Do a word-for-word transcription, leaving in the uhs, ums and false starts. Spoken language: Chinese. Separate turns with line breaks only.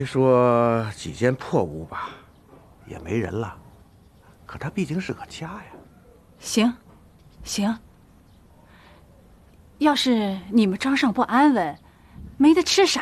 说几间破屋吧，也没人了，可它毕竟是个家呀。
行，行。要是你们庄上不安稳，没得吃啥